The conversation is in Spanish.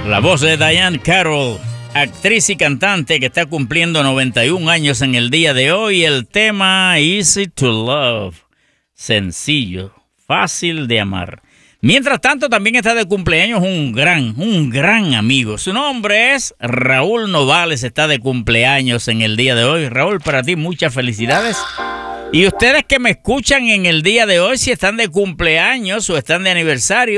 La voz de Diahann Carroll, actriz y cantante que está cumpliendo 91 años en el día de hoy. El tema Easy to Love, sencillo, fácil de amar. Mientras tanto, también está de cumpleaños un gran amigo. Su nombre es Raúl Novales, está de cumpleaños en el día de hoy. Raúl, para ti muchas felicidades. Y ustedes que me escuchan en el día de hoy, si están de cumpleaños o están de aniversario,